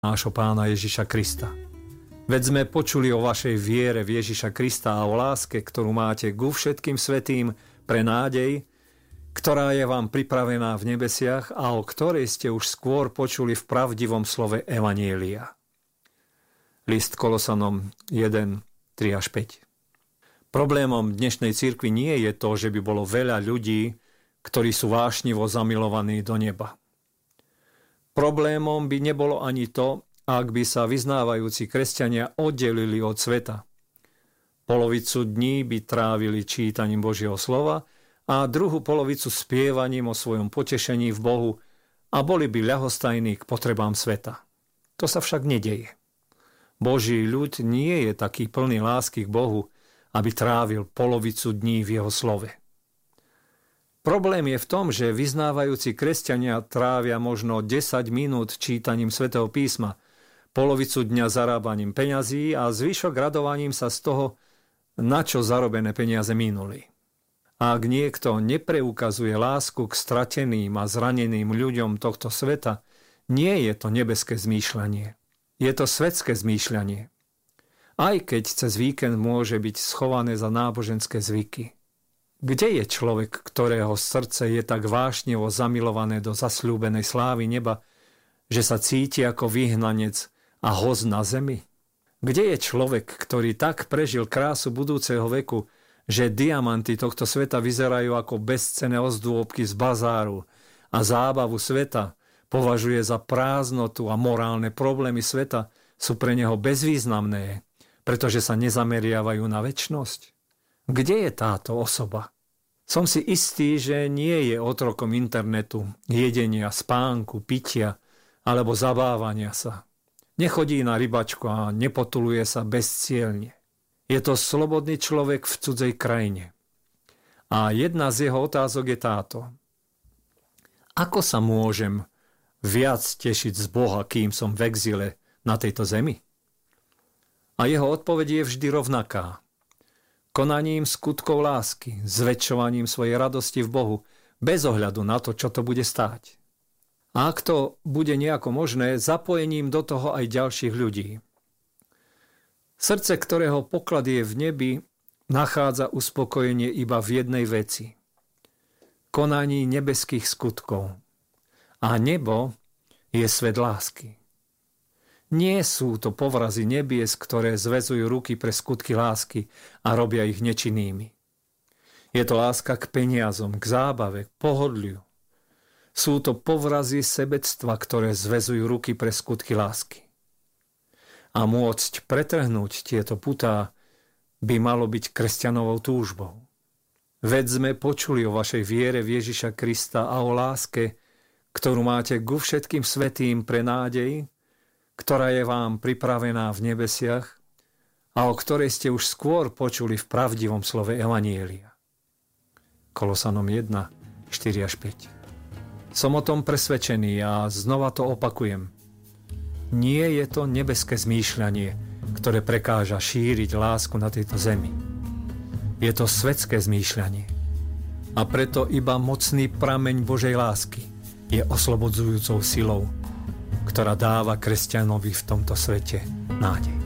nášho Pána Ježiša Krista. Veď sme počuli o vašej viere v Ježiša Krista a o láske, ktorú máte ku všetkým svätým pre nádej, ktorá je vám pripravená v nebesiach a o ktorej ste už skôr počuli v pravdivom slove Evanjelia. List Kolosanom 1, 3 až 5. Problémom dnešnej cirkvi nie je to, že by bolo veľa ľudí, ktorí sú vášnivo zamilovaní do neba. Problémom by nebolo ani to, ak by sa vyznávajúci kresťania oddelili od sveta. Polovicu dní by trávili čítaním Božieho slova a druhú polovicu spievaním o svojom potešení v Bohu a boli by ľahostajní k potrebám sveta. To sa však nedeje. Boží ľud nie je taký plný lásky k Bohu, aby trávil polovicu dní v jeho slove. Problém je v tom, že vyznávajúci kresťania trávia možno 10 minút čítaním Svätého písma, polovicu dňa zarábaním peňazí a zvyšok radovaním sa z toho, na čo zarobené peniaze minuli. Ak niekto nepreukazuje lásku k strateným a zraneným ľuďom tohto sveta, nie je to nebeské zmýšľanie. Je to svetské zmýšľanie. Aj keď cez víkend môže byť schované za náboženské zvyky. Kde je človek, ktorého srdce je tak vášnevo zamilované do zasľúbenej slávy neba, že sa cíti ako vyhnanec a hoz na zemi? Kde je človek, ktorý tak prežil krásu budúceho veku, že diamanty tohto sveta vyzerajú ako bezcenné ozdôbky z bazáru a zábavu sveta považuje za prázdnotu a morálne problémy sveta sú pre neho bezvýznamné, pretože sa nezameriavajú na večnosť? Kde je táto osoba? Som si istý, že nie je otrokom internetu, jedenia, spánku, pitia alebo zabávania sa. Nechodí na rybačku a nepotuluje sa bezcielne. Je to slobodný človek v cudzej krajine. A jedna z jeho otázok je táto. Ako sa môžem viac tešiť z Boha, kým som v exile na tejto zemi? A jeho odpoveď je vždy rovnaká. Konaním skutkov lásky, zväčšovaním svojej radosti v Bohu, bez ohľadu na to, čo to bude stáť. A ak to bude nejako možné, zapojením do toho aj ďalších ľudí. Srdce, ktorého poklad je v nebi, nachádza uspokojenie iba v jednej veci. Konaní nebeských skutkov. A nebo je svet lásky. Nie sú to povrazy nebies, ktoré zväzujú ruky pre skutky lásky a robia ich nečinnými. Je to láska k peniazom, k zábave, k pohodliu. Sú to povrazy sebectva, ktoré zväzujú ruky pre skutky lásky. A môcť pretrhnúť tieto putá by malo byť kresťanovou túžbou. Veď sme počuli o vašej viere v Ježiša Krista a o láske, ktorú máte ku všetkým svätým pre nádej, ktorá je vám pripravená v nebesiach a o ktorej ste už skôr počuli v pravdivom slove Evanjelia. Kolosanom 1, 4 až 5. Som o tom presvedčený a znova to opakujem. Nie je to nebeské zmýšľanie, ktoré prekáža šíriť lásku na tejto zemi. Je to svetské zmýšľanie. A preto iba mocný prameň Božej lásky je oslobodzujúcou silou, ktorá dáva kresťanovi v tomto svete nádej.